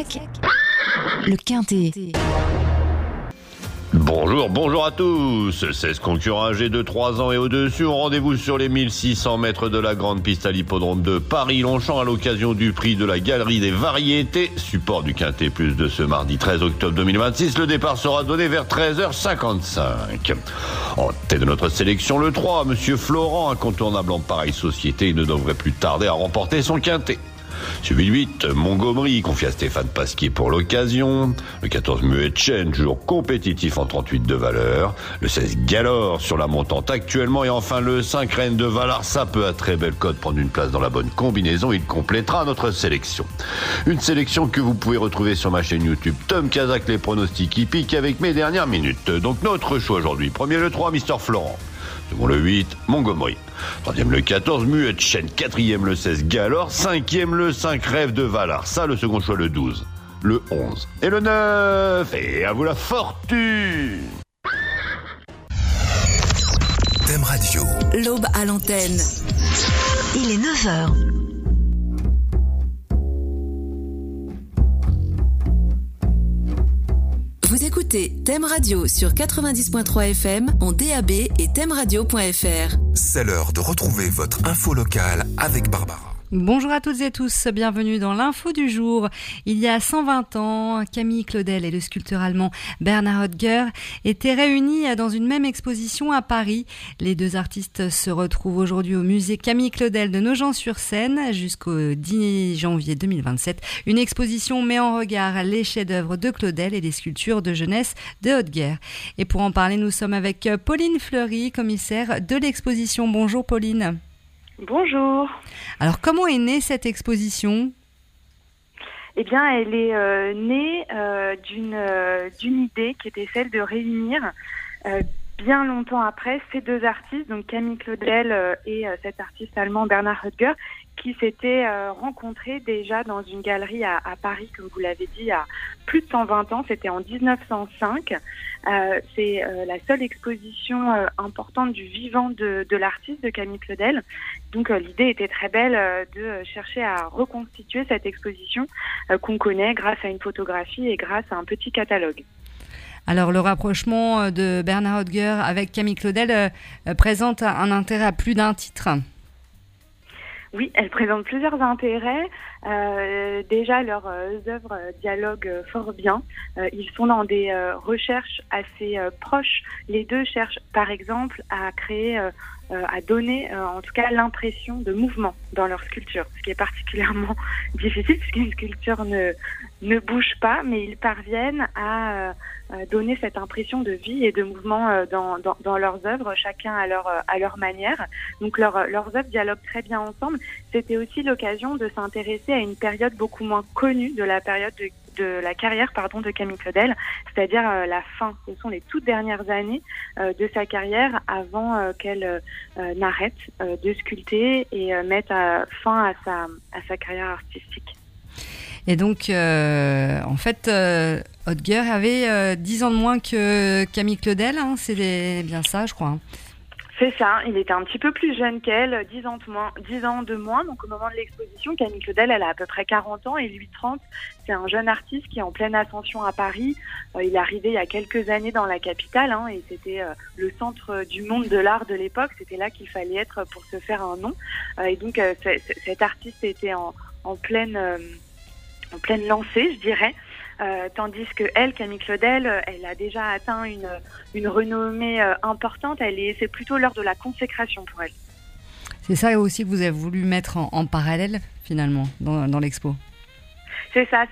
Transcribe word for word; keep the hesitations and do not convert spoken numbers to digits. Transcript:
sec, le Quintet. Bonjour, bonjour à tous. seize concurrents âgés de trois ans et au-dessus ont rendez-vous sur les mille six cents mètres de la grande piste à l'hippodrome de Paris-Longchamp à l'occasion du prix de la Galerie des Variétés, support du Quintet Plus de ce mardi treize octobre deux mille vingt-six. Le départ sera donné vers treize heures cinquante-cinq. En tête de notre sélection, le trois, Monsieur Florent, incontournable en pareille société, il ne devrait plus tarder à remporter son Quintet. Suivi le huit, Montgomery, confié à Stéphane Pasquier pour l'occasion. Le quatorze, Muet Chen, toujours compétitif en trente-huit de valeur. Le seize, Galore, sur la montante actuellement. Et enfin le cinq, Reine de Valar, ça peut à très belle cote prendre une place dans la bonne combinaison. Il complétera notre sélection. Une sélection que vous pouvez retrouver sur ma chaîne YouTube Tom Kazak, les pronostics hippiques avec mes dernières minutes. Donc notre choix aujourd'hui. Premier le trois, Mister Florent. Second le huit, Montgomery. Troisième le quatorze, Muet Chen. Quatrième le seize, Galore. Cinquième le cinq, Rêve de Valar. Ça, le second choix le douze. Le onze. Et le neuf. Et à vous la fortune. Thème Radio. L'aube à l'antenne. Il est neuf heures. Vous écoutez Thème Radio sur quatre-vingt-dix virgule trois F M en D A B et thème radio point F R. C'est l'heure de retrouver votre info locale avec Barbara. Bonjour à toutes et tous, bienvenue dans l'info du jour. Il y a cent vingt ans, Camille Claudel et le sculpteur allemand Bernhard Oetger étaient réunis dans une même exposition à Paris. Les deux artistes se retrouvent aujourd'hui au musée Camille Claudel de Nogent-sur-Seine jusqu'au dix janvier deux mille vingt-sept. Une exposition met en regard les chefs-d'œuvre de Claudel et les sculptures de jeunesse de Oetger. Et pour en parler, nous sommes avec Pauline Fleury, commissaire de l'exposition. Bonjour Pauline. Bonjour. Alors, comment est née cette exposition ? Eh bien, elle est euh, née euh, d'une, euh, d'une idée qui était celle de réunir, euh, bien longtemps après, ces deux artistes, donc Camille Claudel euh, et euh, cet artiste allemand Bernhard Oetger, qui s'étaient euh, rencontrés déjà dans une galerie à, à Paris, comme vous l'avez dit, il y a plus de cent vingt ans. C'était en dix-neuf cent cinq. Euh, c'est euh, la seule exposition euh, importante du vivant de, de l'artiste, de Camille Claudel. Donc euh, l'idée était très belle euh, de chercher à reconstituer cette exposition euh, qu'on connaît grâce à une photographie et grâce à un petit catalogue. Alors le rapprochement de Bernhard Oetger avec Camille Claudel euh, présente un intérêt à plus d'un titre. Oui, elle présente plusieurs intérêts. Euh, déjà, leurs euh, œuvres euh, dialoguent euh, fort bien. Euh, ils sont dans des euh, recherches assez euh, proches. Les deux cherchent, par exemple, à créer, euh, euh, à donner, euh, en tout cas, l'impression de mouvement dans leur sculpture, ce qui est particulièrement difficile puisqu'une sculpture ne ne bouge pas, mais ils parviennent à euh, donner cette impression de vie et de mouvement euh, dans, dans dans leurs œuvres, chacun à leur à leur manière. Donc leur, leurs œuvres dialoguent très bien ensemble. C'était aussi l'occasion de s'intéresser à une période beaucoup moins connue de la période de, de la carrière pardon de Camille Claudel, c'est-à-dire euh, la fin. Ce sont les toutes dernières années euh, de sa carrière avant euh, qu'elle euh, n'arrête euh, de sculpter et euh, mette à, fin à sa à sa carrière artistique. Et donc, euh, en fait, euh, Oetger avait euh, dix ans de moins que Camille Claudel, hein, c'est bien ça, je crois. Hein. C'est ça, il était un petit peu plus jeune qu'elle, dix ans de moins, dix ans de moins. Donc au moment de l'exposition, Camille Claudel, elle a à peu près quarante ans et lui trente. C'est un jeune artiste qui est en pleine ascension à Paris. Euh, il est arrivé il y a quelques années dans la capitale hein, et c'était euh, le centre du monde de l'art de l'époque. C'était là qu'il fallait être pour se faire un nom. Euh, et donc euh, c- c- cet artiste était en, en pleine... Euh, en pleine lancée, je dirais, euh, tandis que elle, Camille Claudel, elle a déjà atteint une, une renommée euh, importante. Elle est, c'est plutôt l'heure de la consécration pour elle. C'est ça aussi que vous avez voulu mettre en, en parallèle, finalement, dans, dans l'expo. C'est ça,